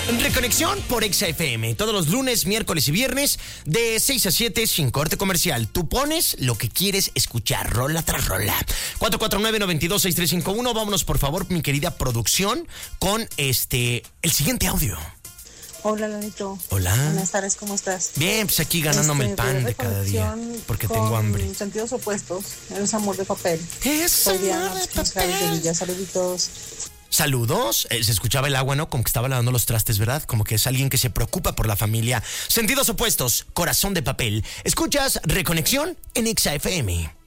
Reconexión por Exa FM. Todos los lunes, miércoles y viernes de 6 a 7 sin corte comercial. Tú pones lo que quieres escuchar, rola tras rola. 449-926351. Vámonos, por favor, mi querida producción, con el siguiente audio. Hola, Lalito. Hola. Buenas tardes, ¿cómo estás? Bien, pues aquí ganándome el pan de cada día, porque tengo hambre. En sentidos opuestos, eres amor de papel. Es amor de papel. Saluditos. Saludos. Se escuchaba el agua, ¿no? Como que estaba lavando los trastes, ¿verdad? Como que es alguien que se preocupa por la familia. Sentidos opuestos, corazón de papel. Escuchas Reconexión en Exa FM.